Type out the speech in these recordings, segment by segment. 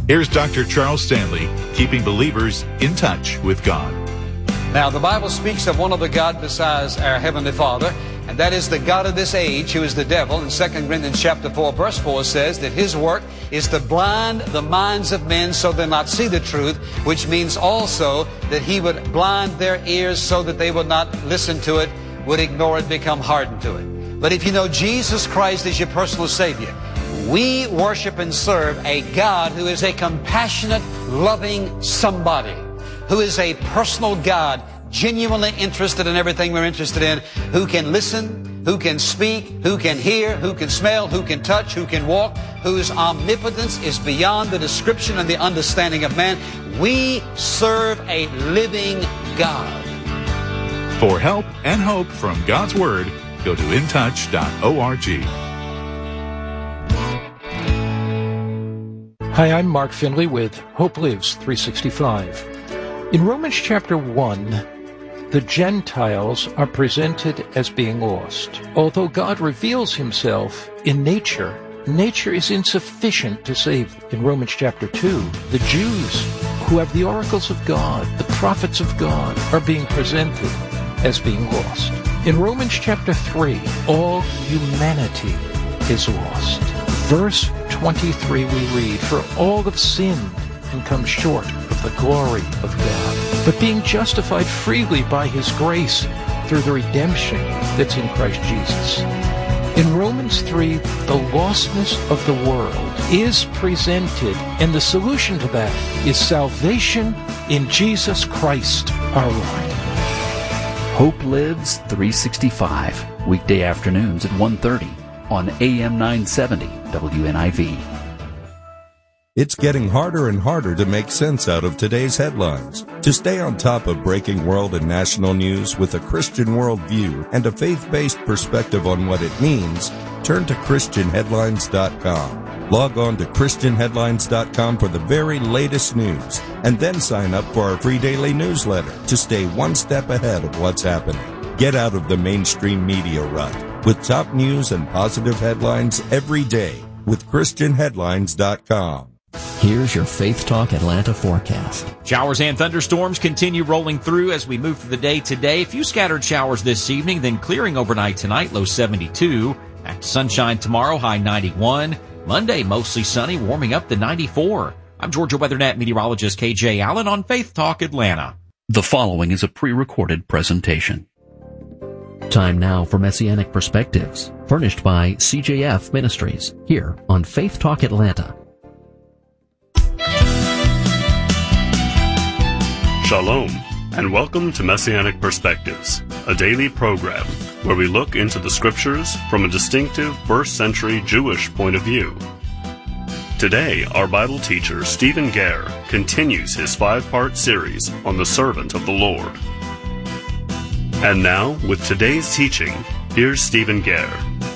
Here's Dr. Charles Stanley, keeping believers in touch with God. Now, the Bible speaks of one other God besides our Heavenly Father, and that is the God of this age, who is the devil. In 2 Corinthians chapter 4, verse 4 says that his work is to blind the minds of men so they'll not see the truth, which means also that he would blind their ears so that they would not listen to it, would ignore it, become hardened to it. But if you know Jesus Christ as your personal Savior, we worship and serve a God who is a compassionate, loving somebody, who is a personal God, genuinely interested in everything we're interested in, who can listen, who can speak, who can hear, who can smell, who can touch, who can walk, whose omnipotence is beyond the description and the understanding of man. We serve a living God. For help and hope from God's Word, go to intouch.org. Hi, I'm Mark Finley with Hope Lives 365. In Romans chapter 1, the Gentiles are presented as being lost. Although God reveals himself in nature, nature is insufficient to save them. In Romans chapter 2, the Jews who have the oracles of God, the prophets of God, are being presented as being lost. In Romans chapter 3, all humanity is lost. Verse 23 we read, "For all have sinned and come short of the glory of God, but being justified freely by his grace through the redemption that's in Christ Jesus." In Romans 3, the lostness of the world is presented, and the solution to that is salvation in Jesus Christ our Lord. Hope Lives 365, weekday afternoons at 1:30 on AM 970 WNIV. It's getting harder and harder to make sense out of today's headlines. To stay on top of breaking world and national news with a Christian worldview and a faith-based perspective on what it means, turn to ChristianHeadlines.com. Log on to ChristianHeadlines.com for the very latest news, and then sign up for our free daily newsletter to stay one step ahead of what's happening. Get out of the mainstream media rut with top news and positive headlines every day with ChristianHeadlines.com. Here's your Faith Talk Atlanta forecast. Showers and thunderstorms continue rolling through as we move through the day today. A few scattered showers this evening, then clearing overnight tonight, low 72. Back to sunshine tomorrow, high 91. Monday, mostly sunny, warming up to 94. I'm Georgia WeatherNet meteorologist KJ Allen on Faith Talk Atlanta. The following is a pre-recorded presentation. Time now for Messianic Perspectives, furnished by CJF Ministries, here on Faith Talk Atlanta. Shalom, and welcome to Messianic Perspectives, a daily program where we look into the Scriptures from a distinctive first-century Jewish point of view. Today, our Bible teacher, Stephen Gare, continues his 5-part series on the servant of the Lord. And now, with today's teaching, here's Stephen Gare.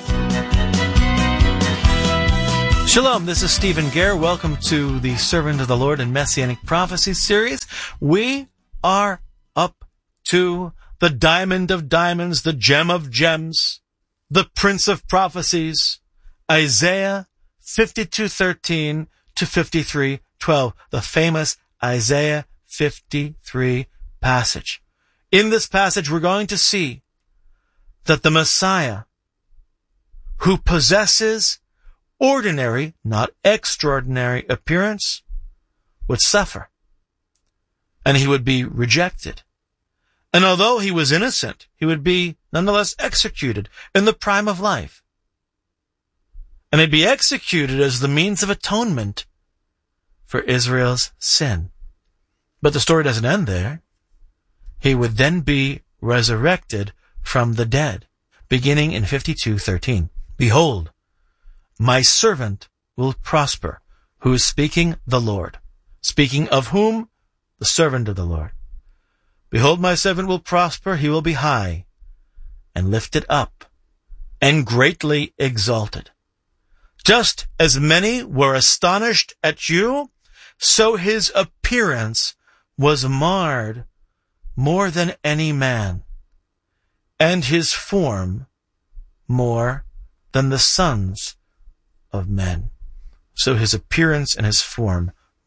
Shalom, this is Stephen Gare. Welcome to the Servant of the Lord and Messianic Prophecy series. We are up to the diamond of diamonds, the gem of gems, the prince of prophecies, Isaiah 52:13 to 53:12, the famous Isaiah 53 passage. In this passage, we're going to see that the Messiah, who possesses ordinary, not extraordinary appearance, would suffer, and he would be rejected. And although he was innocent, he would be nonetheless executed in the prime of life. And he'd be executed as the means of atonement for Israel's sin. But the story doesn't end there. He would then be resurrected from the dead, beginning in 52:13. Behold, my servant will prosper, who is speaking the Lord. Speaking of whom? The servant of the Lord. Behold, my servant will prosper, he will be high, and lifted up, and greatly exalted. Just as many were astonished at you, so his appearance was marred more than any man, and his form more than the sons of men. So his appearance and his form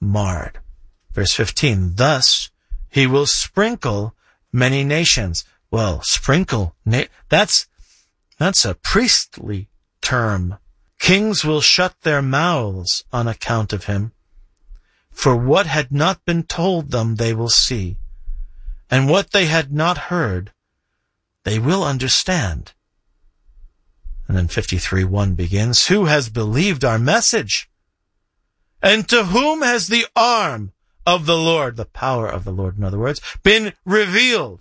marred. Verse 15, thus he will sprinkle many nations. Well, sprinkle, that's a priestly term. Kings will shut their mouths on account of him. For what had not been told them they will see, and what they had not heard they will understand. And then 53:1 begins, who has believed our message? And to whom has the arm of the Lord, the power of the Lord, in other words, been revealed?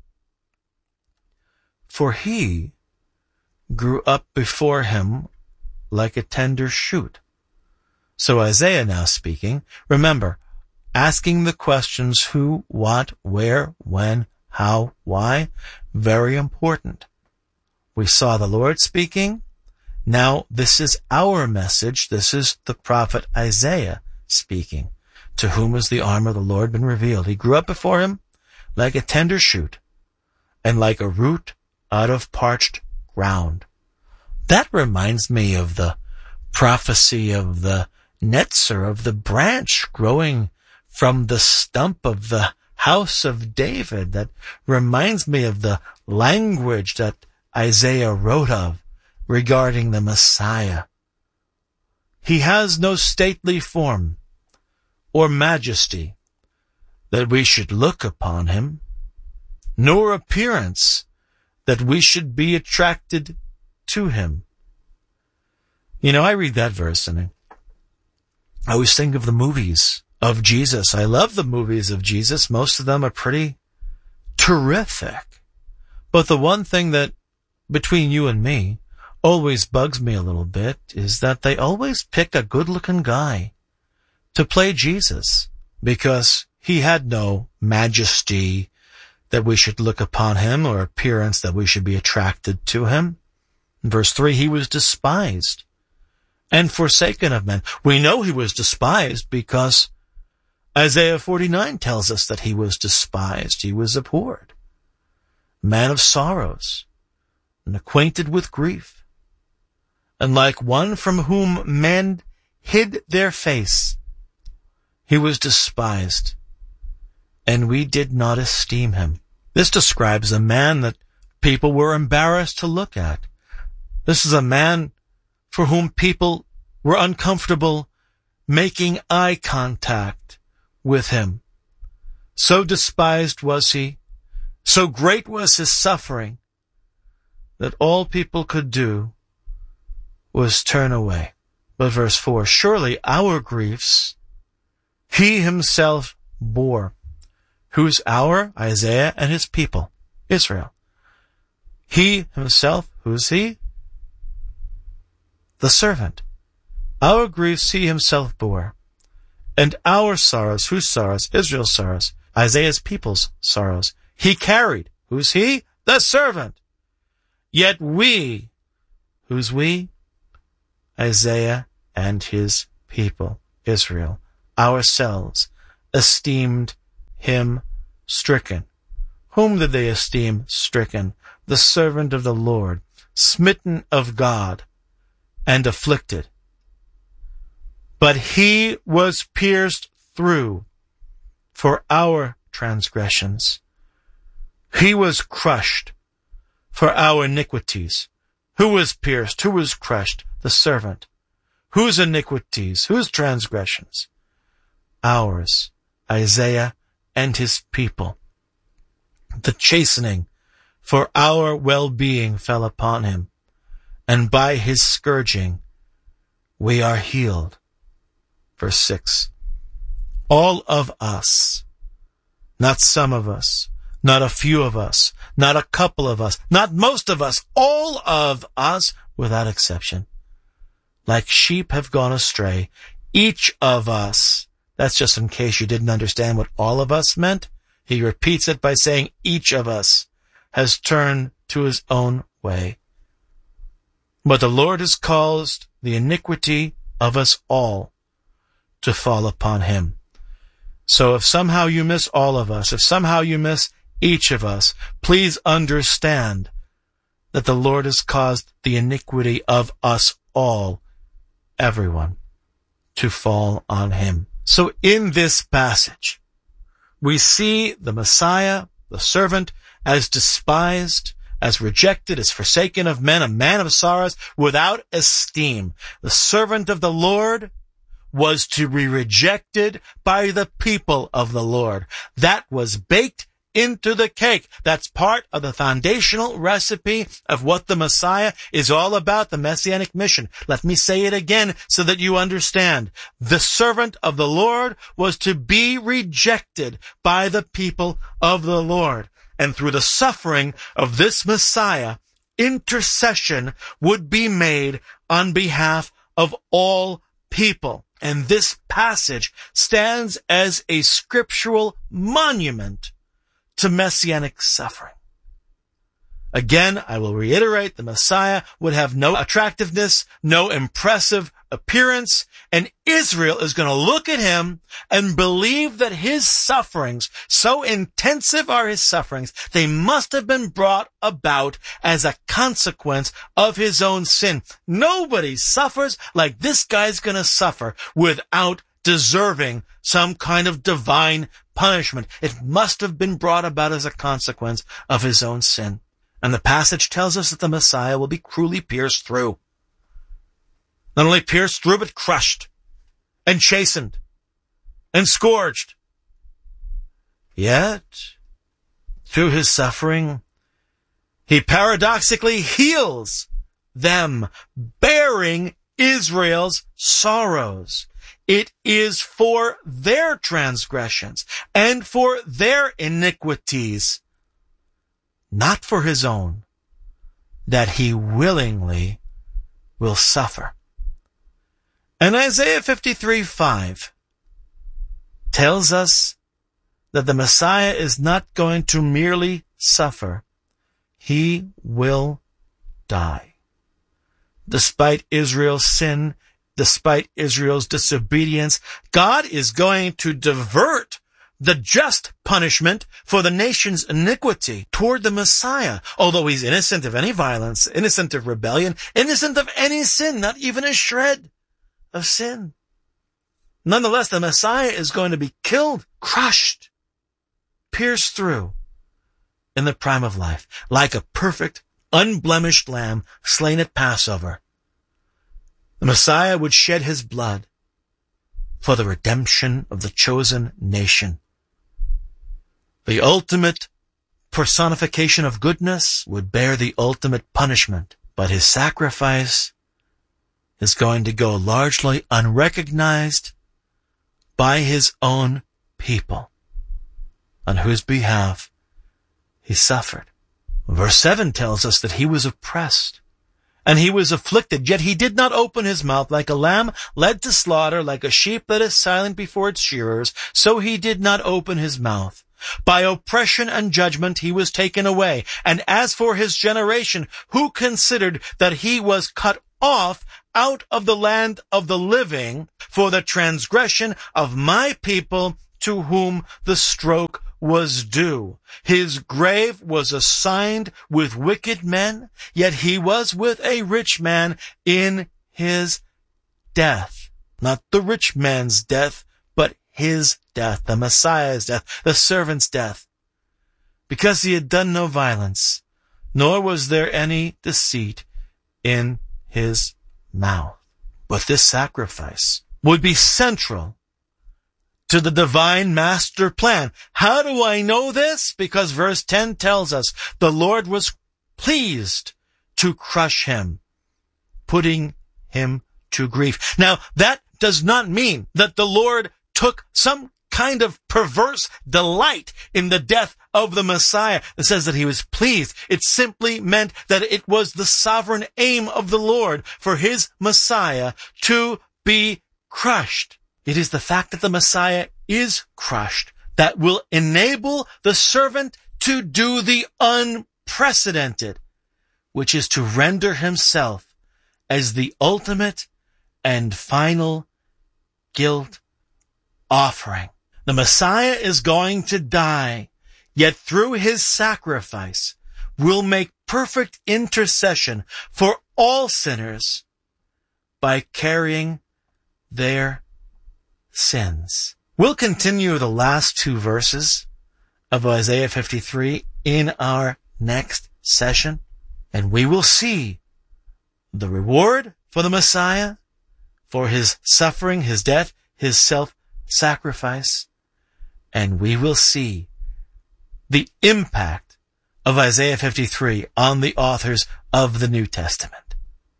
For he grew up before him like a tender shoot. So Isaiah now speaking, remember, asking the questions who, what, where, when, how, why, very important. We saw the Lord speaking. Now this is our message. This is the prophet Isaiah speaking. To whom has the arm of the Lord been revealed? He grew up before him like a tender shoot and like a root out of parched ground. That reminds me of the prophecy of the netzer, of the branch growing from the stump of the house of David. That reminds me of the language that Isaiah wrote of regarding the Messiah. He has no stately form or majesty that we should look upon him, nor appearance that we should be attracted to him. You know, I read that verse and I always think of the movies of Jesus. I love the movies of Jesus. Most of them are pretty terrific. But the one thing that, between you and me, always bugs me a little bit is that they always pick a good-looking guy to play Jesus, because he had no majesty that we should look upon him or appearance that we should be attracted to him. In verse 3, he was despised and forsaken of men. We know he was despised because Isaiah 49 tells us that he was despised. He was abhorred, man of sorrows and acquainted with grief, and like one from whom men hid their face, he was despised, and we did not esteem him. This describes a man that people were embarrassed to look at. This is a man for whom people were uncomfortable making eye contact with him. So despised was he, so great was his suffering, that all people could do was turn away. But verse 4, surely our griefs he himself bore. Who's our? Isaiah and his people, Israel. He himself, who's he? The servant. Our griefs he himself bore. And our sorrows, whose sorrows? Israel's sorrows. Isaiah's people's sorrows. He carried. Who's he? The servant. Yet we, who's we? Isaiah and his people, Israel, ourselves, esteemed him stricken. Whom did they esteem stricken? The servant of the Lord, smitten of God, and afflicted. But he was pierced through for our transgressions. He was crushed for our iniquities. Who was pierced? Who was crushed? The servant. Whose iniquities? Whose transgressions? Ours. Isaiah and his people. The chastening for our well-being fell upon him, and by his scourging we are healed. Verse 6. All of us, not some of us, not a few of us, not a couple of us, not most of us, all of us, without exception, like sheep have gone astray. Each of us, that's just in case you didn't understand what all of us meant. He repeats it by saying each of us has turned to his own way. But the Lord has caused the iniquity of us all to fall upon him. So if somehow you miss all of us, if somehow you miss each of us, please understand that the Lord has caused the iniquity of us all, everyone, to fall on him. So in this passage, we see the Messiah, the servant, as despised, as rejected, as forsaken of men, a man of sorrows, without esteem. The servant of the Lord was to be rejected by the people of the Lord. That was baked into the cake. That's part of the foundational recipe of what the Messiah is all about, the Messianic mission. Let me say it again so that you understand. The servant of the Lord was to be rejected by the people of the Lord. And through the suffering of this Messiah, intercession would be made on behalf of all people. And this passage stands as a scriptural monument to Messianic suffering. Again, I will reiterate, the Messiah would have no attractiveness, no impressive appearance, and Israel is going to look at him and believe that his sufferings, so intensive are his sufferings, they must have been brought about as a consequence of his own sin. Nobody suffers like this guy's going to suffer without deserving some kind of divine punishment. It must have been brought about as a consequence of his own sin. And the passage tells us that the Messiah will be cruelly pierced through. Not only pierced through, but crushed and chastened and scourged. Yet, through his suffering, he paradoxically heals them, bearing Israel's sorrows. It is for their transgressions and for their iniquities, not for his own, that he willingly will suffer. And Isaiah 53:5 tells us that the Messiah is not going to merely suffer. He will die. Despite Israel's sin, despite Israel's disobedience, God is going to divert the just punishment for the nation's iniquity toward the Messiah, although he's innocent of any violence, innocent of rebellion, innocent of any sin, not even a shred of sin. Nonetheless, the Messiah is going to be killed, crushed, pierced through in the prime of life, like a perfect, unblemished lamb slain at Passover. The Messiah would shed his blood for the redemption of the chosen nation. The ultimate personification of goodness would bear the ultimate punishment, but his sacrifice is going to go largely unrecognized by his own people, on whose behalf he suffered. Verse 7 tells us that he was oppressed and he was afflicted, yet he did not open his mouth. Like a lamb led to slaughter, like a sheep that is silent before its shearers, so he did not open his mouth. By oppression and judgment he was taken away. And as for his generation, who considered that he was cut off out of the land of the living for the transgression of my people, to whom the stroke was due. His grave was assigned with wicked men, yet he was with a rich man in his death. Not the rich man's death, but his death, the Messiah's death, the servant's death. Because he had done no violence, nor was there any deceit in his mouth. But this sacrifice would be central to the divine master plan. How do I know this? Because verse 10 tells us the Lord was pleased to crush him, putting him to grief. Now, that does not mean that the Lord took some kind of perverse delight in the death of the Messiah. It says that he was pleased. It simply meant that it was the sovereign aim of the Lord for his Messiah to be crushed. It is the fact that the Messiah is crushed that will enable the servant to do the unprecedented, which is to render himself as the ultimate and final guilt offering. The Messiah is going to die, yet through his sacrifice will make perfect intercession for all sinners by carrying their sins. We'll continue the last two verses of Isaiah 53 in our next session, and we will see the reward for the Messiah, for his suffering, his death, his self-sacrifice, and we will see the impact of Isaiah 53 on the authors of the New Testament.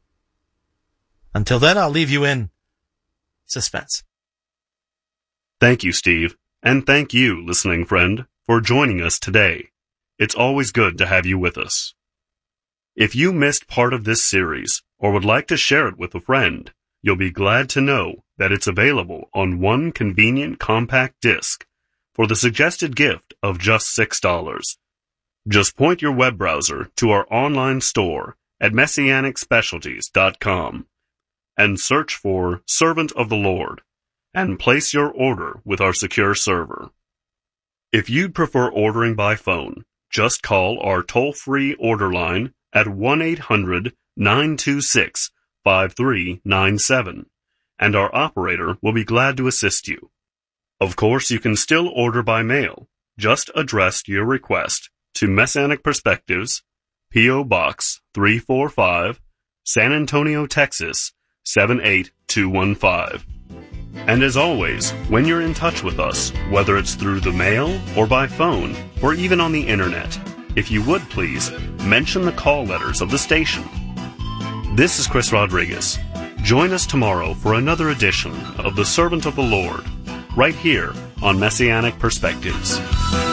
Until then, I'll leave you in suspense. Thank you, Steve, and thank you, listening friend, for joining us today. It's always good to have you with us. If you missed part of this series or would like to share it with a friend, you'll be glad to know that it's available on one convenient compact disc for the suggested gift of just $6. Just point your web browser to our online store at messianicspecialties.com and search for Servant of the Lord and place your order with our secure server. If you'd prefer ordering by phone, just call our toll-free order line at 1-800-926-5397, and our operator will be glad to assist you. Of course, you can still order by mail. Just address your request to Messianic Perspectives, P.O. Box 345, San Antonio, Texas 78215. And as always, when you're in touch with us, whether it's through the mail or by phone or even on the internet, if you would please, mention the call letters of the station. This is Chris Rodriguez. Join us tomorrow for another edition of The Servant of the Lord, right here on Messianic Perspectives.